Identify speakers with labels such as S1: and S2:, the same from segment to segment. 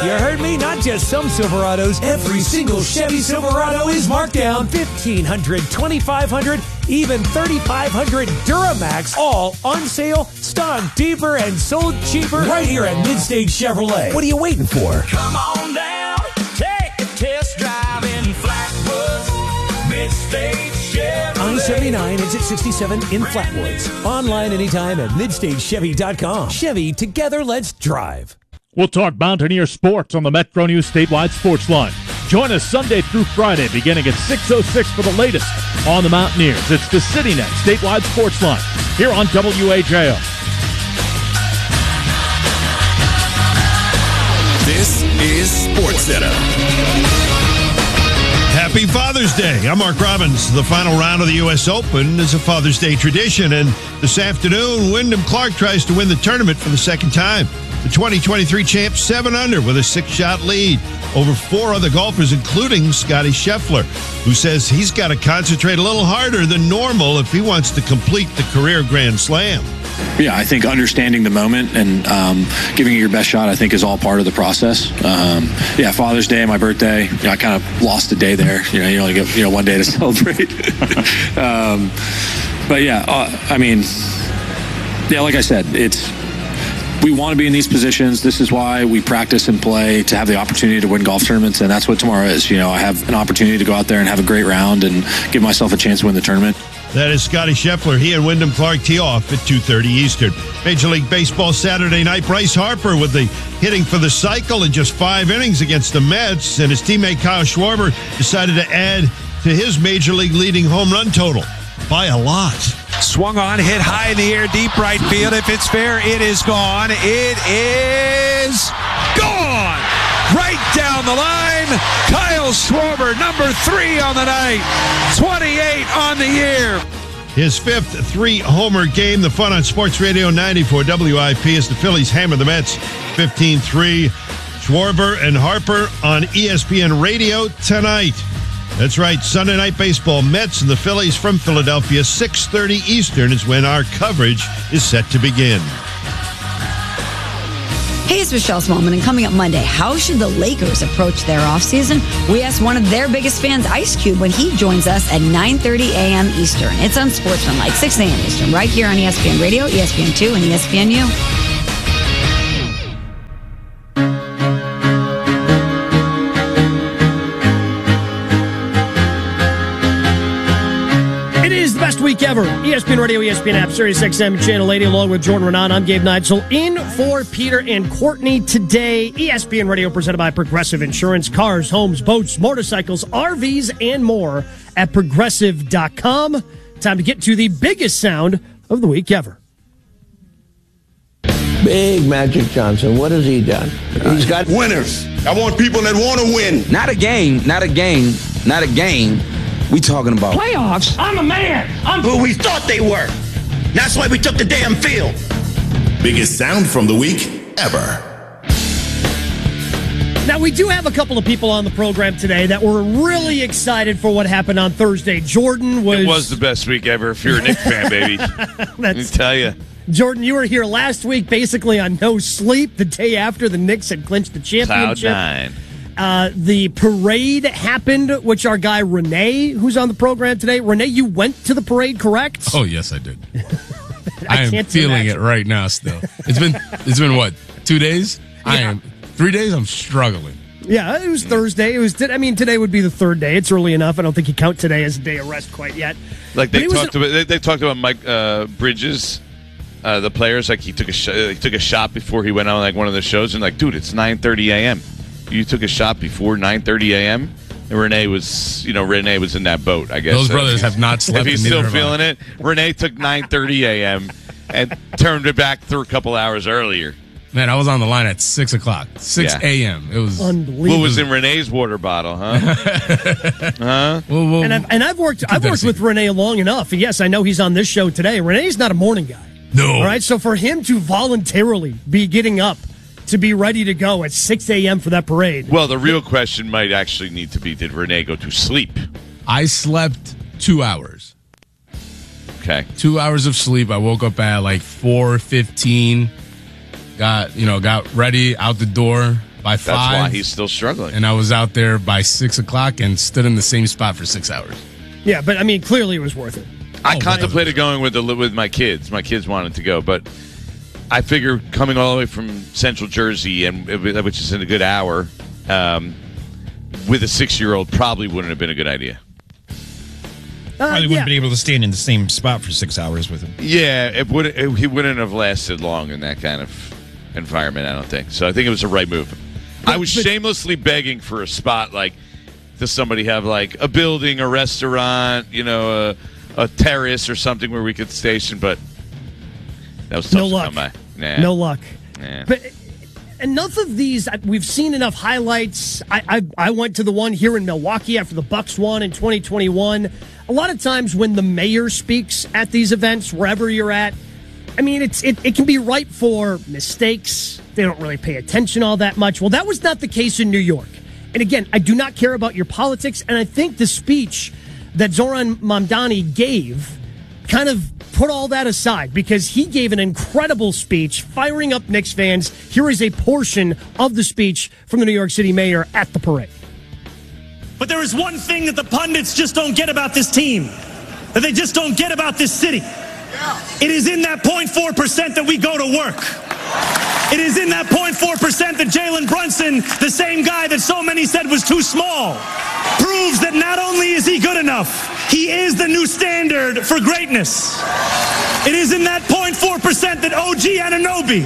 S1: You heard me? Not just some Silverados. Every single Chevy Silverado is marked down. $1,500, $2,500, even $3,500 Duramax. All on sale, stocked deeper, and sold cheaper. Right here at Midstage Chevrolet. What are you waiting for?
S2: Come on down, take a test drive in Flatwoods. Midstage Chevrolet.
S1: I-79 exit 67 in Flatwoods. Online anytime at MidstageChevy.com. Chevy, together let's drive.
S3: We'll talk Mountaineer sports on the Metro News Statewide Sports Line. Join us Sunday through Friday beginning at 6:06 for the latest on the Mountaineers. It's the CityNet Statewide Sports Line here on WAJO.
S4: This is SportsCenter.
S5: Happy Father's Day. I'm Mark Robbins. The final round of the U.S. Open is a Father's Day tradition, and this afternoon, Wyndham Clark tries to win the tournament for the second time. The 2023 champ 7 under with a 6-shot lead over 4 other golfers, including Scottie Scheffler, who says he's got to concentrate a little harder than normal if he wants to complete the career Grand Slam.
S6: Yeah, I think understanding the moment and giving it your best shot, I think, is all part of the process. Father's Day, my birthday, I kind of lost a day there. You only get 1 day to celebrate. Like I said, we want to be in these positions. This is why we practice and play, to have the opportunity to win golf tournaments, and that's what tomorrow is. I have an opportunity to go out there and have a great round and give myself a chance to win the tournament.
S5: That is Scottie Scheffler. He and Wyndham Clark tee off at 2:30 Eastern. Major League Baseball Saturday night. Bryce Harper with the hitting for the cycle in just 5 innings against the Mets, and his teammate Kyle Schwarber decided to add to his Major League leading home run total by a lot.
S7: Swung on, hit high in the air, deep right field. If it's fair, it is gone. It is gone! Right down the line, Kyle Schwarber, number 3 on the night, 28 on the year.
S5: His 5th 3-homer game. The fun on Sports Radio 94 WIP as the Phillies hammer the Mets 15-3. Schwarber and Harper on ESPN Radio tonight. That's right, Sunday Night Baseball, Mets and the Phillies from Philadelphia, 6:30 Eastern is when our coverage is set to begin.
S8: Hey, it's Michelle Smallman, and coming up Monday, how should the Lakers approach their offseason? We asked one of their biggest fans, Ice Cube, when he joins us at 9:30 a.m. Eastern. It's Unsportsmanlike, 6 a.m. Eastern, right here on ESPN Radio, ESPN2, and ESPNU.
S9: Week ever. ESPN Radio, ESPN app, Sirius XM, Channel 80, along with Jordan Renan. I'm Gabe Neitzel in for Peter and Courtney today. ESPN Radio presented by Progressive Insurance. Cars, homes, boats, motorcycles, RVs, and more at Progressive.com. Time to get to the biggest sound of the week ever.
S10: Big Magic Johnson. What has he done? He's got
S11: winners. I want people that want to win.
S12: Not a game. We talking about
S13: playoffs.
S11: I'm a man. I'm who we thought they were. That's why we took the damn field.
S4: Biggest sound from the week ever.
S9: Now, we do have a couple of people on the program today that were really excited for what happened on Thursday. Jordan was...
S14: It was the best week ever if you're a Knicks fan, baby. Let me tell you.
S9: Jordan, you were here last week basically on no sleep the day after the Knicks had clinched the championship.
S14: Cloud 9.
S9: The parade happened, which our guy Renee, who's on the program today. Renee, you went to the parade, correct?
S15: Oh, yes, I did. I am feeling it right now still. It's been what, 2 days? Yeah. 3 days, I'm struggling.
S9: Yeah, it was Thursday. Today would be the 3rd day. It's early enough. I don't think you count today as a day of rest quite yet.
S14: Like they talked about Mike Bridges, the players. Like he took a shot before he went on like one of the shows, and like, dude, it's 9:30 a.m. You took a shot before 9:30 a.m. And Renee was in that boat, I guess.
S15: Those brothers have not slept.
S14: If he's still feeling it, Renee took 9:30 a.m. and turned it back through a couple hours earlier.
S15: Man, I was on the line at 6 o'clock, 6 a.m. It was
S9: unbelievable.
S14: What was in Renee's water bottle, huh?
S9: And I've worked with Renee long enough. And yes, I know he's on this show today. Renee's not a morning guy.
S15: No.
S9: All right, so for him to voluntarily be getting up to be ready to go at 6 a.m. for that parade.
S14: Well, the real question might actually need to be, did Renee go to sleep?
S15: I slept 2 hours.
S14: Okay.
S15: 2 hours of sleep. I woke up at like 4:15. Got ready, out the door, by 5.
S14: That's why he's still struggling.
S15: And I was out there by 6 o'clock and stood in the same spot for 6 hours.
S9: Yeah, but I mean, clearly it was worth it.
S14: I contemplated going with my kids. My kids wanted to go, but I figure coming all the way from Central Jersey, which is in a good hour, with a 6-year-old probably wouldn't have been a good idea.
S12: Probably wouldn't have been able to stand in the same spot for 6 hours with him.
S14: Yeah, he wouldn't have lasted long in that kind of environment, I don't think. So I think it was the right move. I was shamelessly begging for a spot, like, does somebody have, like, a building, a restaurant, a terrace or something where we could station, but that was tough to come by. Nah.
S9: No luck.
S14: Nah.
S9: But enough of these, we've seen enough highlights. I went to the one here in Milwaukee after the Bucks won in 2021. A lot of times when the mayor speaks at these events, wherever you're at, I mean, it can be ripe for mistakes. They don't really pay attention all that much. Well, that was not the case in New York. And again, I do not care about your politics, and I think the speech that Zoran Mamdani gave kind of put all that aside, because he gave an incredible speech firing up Knicks fans. Here is a portion of the speech from the New York City mayor at the parade.
S13: But there is one thing that the pundits just don't get about this team, that they just don't get about this city. It is in that 0.4% that we go to work. It is in that 0.4% that Jalen Brunson, the same guy that so many said was too small, proves that not only is he good enough, he is the new standard for greatness. It is in that 0.4% that OG Anunoby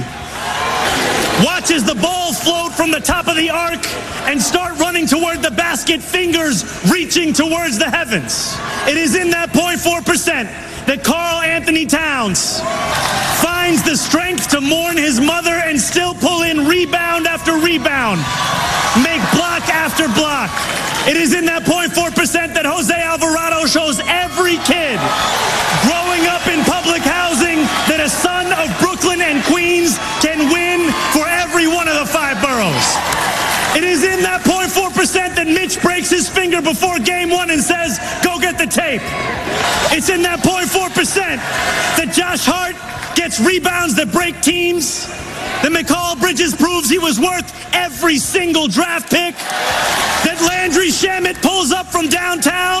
S13: watches the ball float from the top of the arc and start running toward the basket, fingers reaching towards the heavens. It is in that 0.4% that Karl Anthony Towns finds the strength to mourn his mother and still pull in rebound after rebound, make block after block. It is in that 0.4% that Jose Alvarado shows every kid growing up in public housing that a son of Brooklyn and Queens can win for every one of the 5 boroughs. It is in that 0.4% that Mitch breaks his finger before game 1 and says, go get the tape. It's in that 0.4% that Josh Hart gets rebounds that break teams, that Mikal Bridges proves he was worth every single draft pick, that Landry Shamet pulls up from downtown,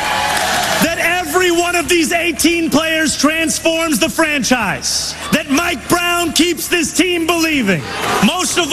S13: that every one of these 18 players transforms the franchise, that Mike Brown keeps this team believing. Most of